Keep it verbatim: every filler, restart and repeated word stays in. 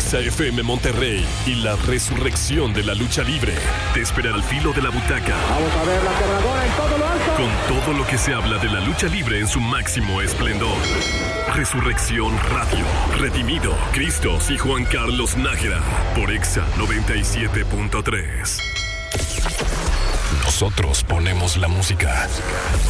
Exa F M Monterrey y la resurrección de la lucha libre te espera al filo de la butaca. Vamos a ver la cargadora en todo lo alto. Con todo lo que se habla de la lucha libre en su máximo esplendor. Resurrección Radio. Redimido, Cristos y Juan Carlos Nájera por Exa noventa y siete punto tres. Nosotros ponemos la música.